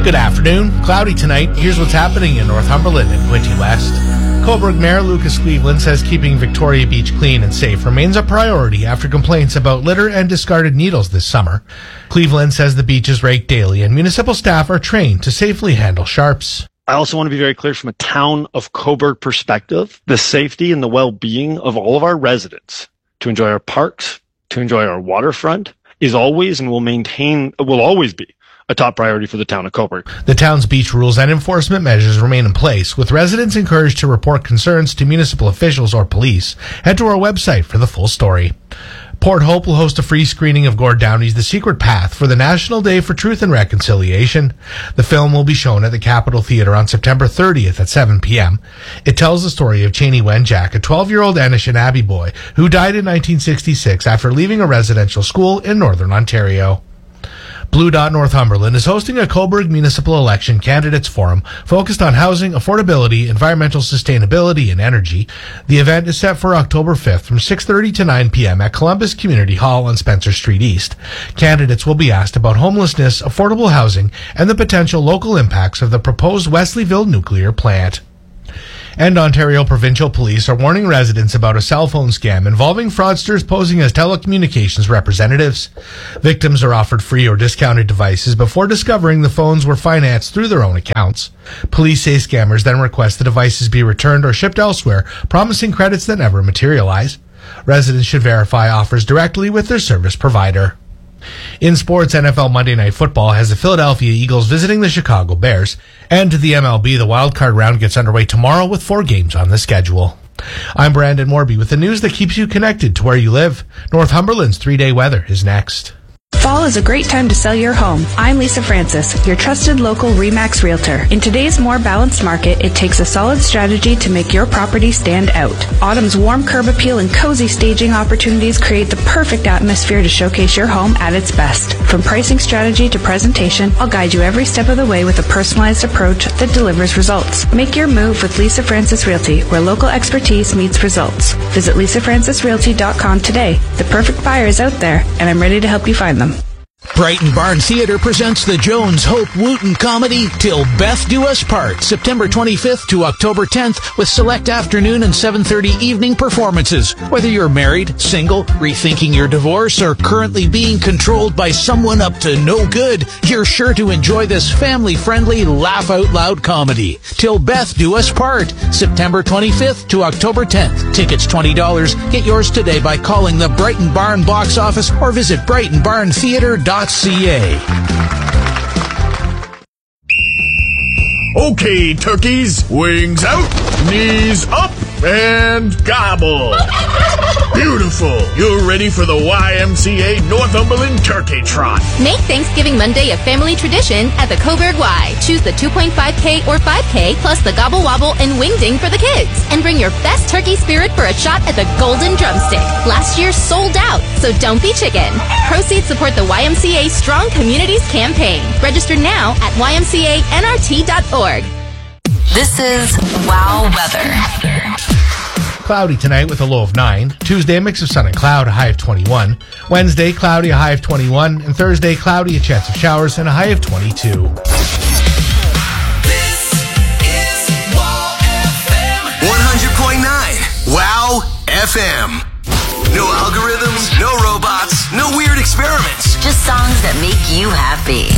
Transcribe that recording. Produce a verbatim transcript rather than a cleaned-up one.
Good afternoon. Cloudy tonight. Here's what's happening in Northumberland and Quinte West. Cobourg Mayor Lucas Cleveland says keeping Victoria Beach clean and safe remains a priority after complaints about litter and discarded needles this summer. Cleveland says the beach is raked daily and municipal staff are trained to safely handle sharps. I also want to be very clear from a town of Cobourg perspective, the safety and the well-being of all of our residents to enjoy our parks, to enjoy our waterfront is always and will maintain, will always be a top priority for the town of Cobourg. The town's beach rules and enforcement measures remain in place, with residents encouraged to report concerns to municipal officials or police. Head to our website for the full story. Port Hope will host a free screening of Gord Downey's The Secret Path for the National Day for Truth and Reconciliation. The film will be shown at the Capitol Theatre on September thirtieth at seven p.m. It tells the story of Cheney Wenjack, a twelve-year-old Anishinaabe boy who died in nineteen sixty-six after leaving a residential school in Northern Ontario. Blue Dot Northumberland is hosting a Cobourg Municipal Election Candidates Forum focused on housing, affordability, environmental sustainability, and energy. The event is set for October fifth from six thirty to nine p.m. at Columbus Community Hall on Spencer Street East. Candidates will be asked about homelessness, affordable housing, and the potential local impacts of the proposed Wesleyville nuclear plant. And Ontario Provincial Police are warning residents about a cell phone scam involving fraudsters posing as telecommunications representatives. Victims are offered free or discounted devices before discovering the phones were financed through their own accounts. Police say scammers then request the devices be returned or shipped elsewhere, promising credits that never materialize. Residents should verify offers directly with their service provider. In sports, N F L Monday Night Football has the Philadelphia Eagles visiting the Chicago Bears. And to the M L B, the wildcard round gets underway tomorrow with four games on the schedule. I'm Brandon Morby with the news that keeps you connected to where you live. Northumberland's three-day weather is next. Fall is a great time to sell your home. I'm Lisa Francis, your trusted local RE/MAX realtor. In today's more balanced market, it takes a solid strategy to make your property stand out. Autumn's warm curb appeal and cozy staging opportunities create the perfect atmosphere to showcase your home at its best. From pricing strategy to presentation, I'll guide you every step of the way with a personalized approach that delivers results. Make your move with Lisa Francis Realty, where local expertise meets results. Visit lisa francis realty dot com today. The perfect buyer is out there, and I'm ready to help you find them. Brighton Barn Theatre presents the Jones Hope Wooten comedy Till Beth Do Us Part, September twenty-fifth to October tenth, with select afternoon and seven thirty evening performances. Whether you're married, single, rethinking your divorce, or currently being controlled by someone up to no good, you're sure to enjoy this family-friendly, laugh-out-loud comedy. Till Beth Do Us Part, September twenty-fifth to October tenth. Tickets twenty dollars. Get yours today by calling the Brighton Barn box office or visit brighton barn theatre dot c a. Okay, turkeys, wings out, knees up, and gobble. Beautiful. You're ready for the Y M C A Northumberland Turkey Trot. Make Thanksgiving Monday a family tradition at the Cobourg Y. Choose the two point five K or five K, plus the Gobble Wobble and Wing Ding for the kids. And bring your best turkey spirit for a shot at the Golden Drumstick. Last year sold out, so don't be chicken. Proceeds support the Y M C A Strong Communities campaign. Register now at y m c a n r t dot org. This is Wow Weather. Cloudy tonight with a low of nine. Tuesday, a mix of sun and cloud, a high of twenty-one. Wednesday, cloudy, a high of twenty-one. And Thursday, cloudy, a chance of showers, and a high of twenty-two. This is Wow F M. one hundred point nine. Wow F M. No algorithms, no robots, no weird experiments. Just songs that make you happy.